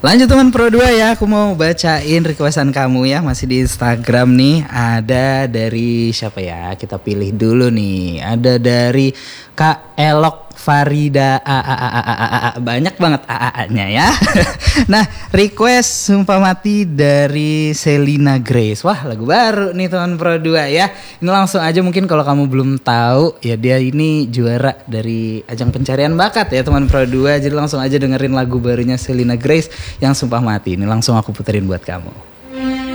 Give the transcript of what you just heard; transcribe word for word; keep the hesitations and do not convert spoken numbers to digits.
Lanjut teman Pro dua ya, aku mau bacain requestan kamu ya, masih di Instagram nih. Ada dari siapa ya? Kita pilih dulu nih. Ada dari Kak Elok Farida A A A A A A A. Banyak banget A A A-nya ya. Nah, request Sumpah Mati dari Selina Grace. Wah, lagu baru nih teman Pro dua ya. Ini langsung aja, mungkin kalau kamu belum tahu ya, dia ini juara dari ajang pencarian bakat ya teman Pro dua. Jadi langsung aja dengerin lagu barunya Selina Grace yang Sumpah Mati. Ini langsung aku puterin buat kamu.